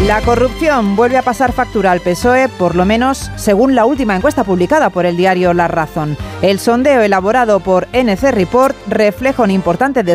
La corrupción vuelve a pasar factura al PSOE, por lo menos según la última encuesta publicada por el diario La Razón. El sondeo elaborado por NC Report refleja un importante